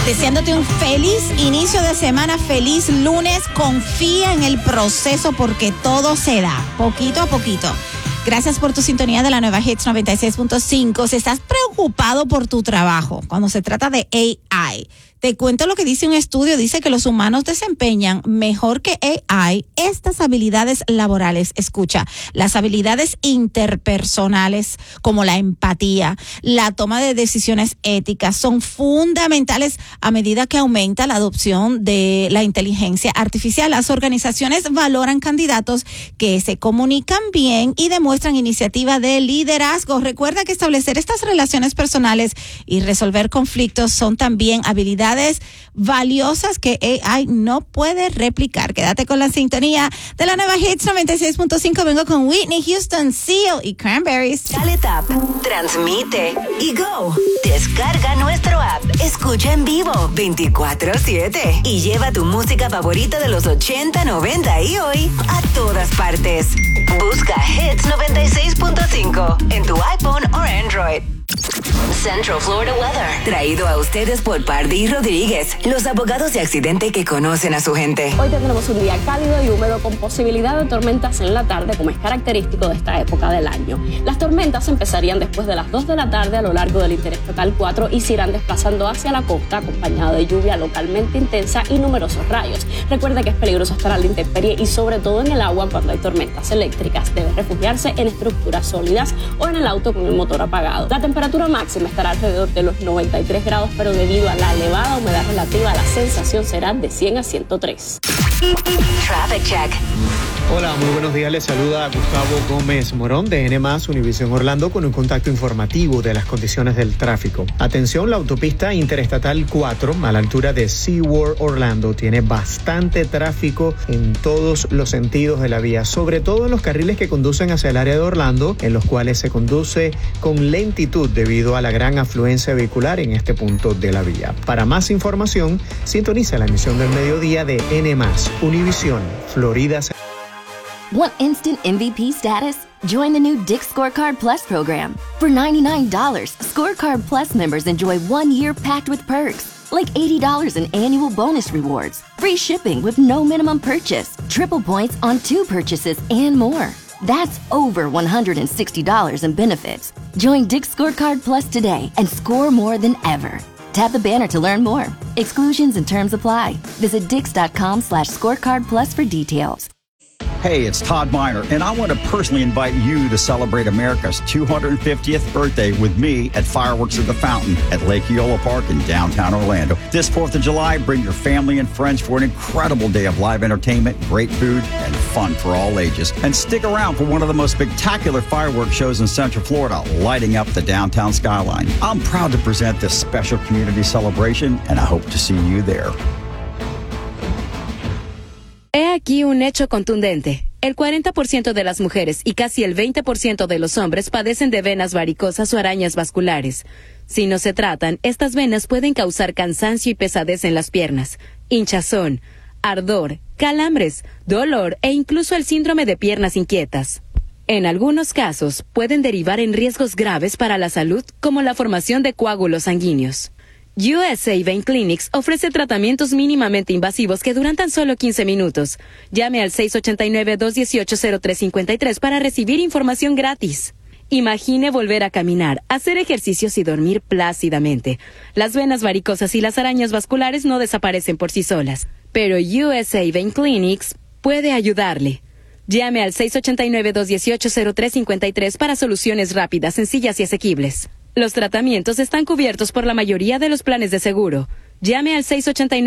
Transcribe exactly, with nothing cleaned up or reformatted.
Deseándote un feliz inicio de semana, feliz lunes. Confía en el proceso porque todo se da, poquito a poquito. Gracias por tu sintonía de la nueva Hits noventa y seis punto cinco. Si estás preocupado por tu trabajo, cuando se trata de A I, te cuento lo que dice un estudio. Dice que los humanos desempeñan mejor que A I estas habilidades laborales. Escucha, las habilidades interpersonales como la empatía, la toma de decisiones éticas son fundamentales a medida que aumenta la adopción de la inteligencia artificial. Las organizaciones valoran candidatos que se comunican bien y demuestran iniciativa de liderazgo. Recuerda que establecer estas relaciones personales y resolver conflictos son también habilidades valiosas que A I no puede replicar. Quédate con la sintonía de la nueva Hits noventa y seis punto cinco. Vengo con Whitney Houston, Seal y Cranberries. Dale tap, transmite y go. Descarga nuestro app. Escucha en vivo veinticuatro siete y lleva tu música favorita de los ochenta, noventa y hoy a todas partes. Busca Hits noventa y seis punto cinco en tu iPhone o Android. Central Florida Weather, traído a ustedes por Pardí Rodríguez, los abogados de accidente que conocen a su gente. Hoy tendremos un día cálido y húmedo con posibilidad de tormentas en la tarde, como es característico de esta época del año. Las tormentas empezarían después de las dos de la tarde a lo largo del Interestatal cuatro y se irán desplazando hacia la costa, acompañado de lluvia localmente intensa y numerosos rayos. Recuerde que es peligroso estar a la intemperie y sobre todo en el agua cuando hay tormentas eléctricas. Debe refugiarse en estructuras sólidas o en el auto con el motor apagado. La temperatura máxima estará alrededor de los noventa y tres grados, pero debido a la elevada humedad relativa, la sensación será de cien a ciento tres. Traffic Check. Hola, muy buenos días. Les saluda Gustavo Gómez Morón de N más Univisión Orlando con un contacto informativo de las condiciones del tráfico. Atención, la autopista Interestatal cuatro a la altura de SeaWorld Orlando tiene bastante tráfico en todos los sentidos de la vía, sobre todo en los carriles que conducen hacia el área de Orlando, en los cuales se conduce con lentitud debido a la gran afluencia vehicular en este punto de la vía. Para más información, sintoniza la emisión del mediodía de N más Univisión Florida. Want instant M V P status? Join the new Dick's Scorecard Plus program. For ninety-nine dollars, Scorecard Plus members enjoy one year packed with perks, like eighty dollars in annual bonus rewards, free shipping with no minimum purchase, triple points on two purchases, and more. That's over one hundred sixty dollars in benefits. Join Dick's Scorecard Plus today and score more than ever. Tap the banner to learn more. Exclusions and terms apply. Visit dix.com slash scorecard plus for details. Hey, it's Todd Miner, and I want to personally invite you to celebrate America's two hundred fiftieth birthday with me at Fireworks at the Fountain at Lake Eola Park in downtown Orlando. This fourth of July, bring your family and friends for an incredible day of live entertainment, great food, and fun for all ages. And stick around for one of the most spectacular fireworks shows in Central Florida, lighting up the downtown skyline. I'm proud to present this special community celebration, and I hope to see you there. He aquí un hecho contundente. El cuarenta por ciento de las mujeres y casi el veinte por ciento de los hombres padecen de venas varicosas o arañas vasculares. Si no se tratan, estas venas pueden causar cansancio y pesadez en las piernas, hinchazón, ardor, calambres, dolor e incluso el síndrome de piernas inquietas. En algunos casos, pueden derivar en riesgos graves para la salud, como la formación de coágulos sanguíneos. U S A Vein Clinics ofrece tratamientos mínimamente invasivos que duran tan solo quince minutos. Llame al seis ocho nueve, dos uno ocho, cero tres cinco tres para recibir información gratis. Imagine volver a caminar, hacer ejercicios y dormir plácidamente. Las venas varicosas y las arañas vasculares no desaparecen por sí solas, pero U S A Vein Clinics puede ayudarle. Llame al seis ocho nueve, dos uno ocho, cero tres cinco tres para soluciones rápidas, sencillas y asequibles. Los tratamientos están cubiertos por la mayoría de los planes de seguro. Llame al seis ocho nueve